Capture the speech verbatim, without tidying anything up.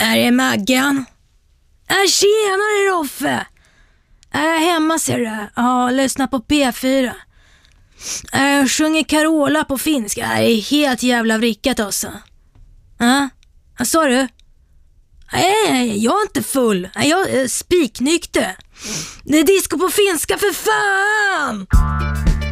Här är Maggan. Äh, tjenare Roffe. Äh, jag är hemma ser du. Ja, lyssna på P fyra. Äh, jag sjunger Carola på finska. Det är helt jävla vrickat också. Ja, äh, vad sa du? Nej, jag är inte full. Jag är spiknykter. Det är disco på finska för fan!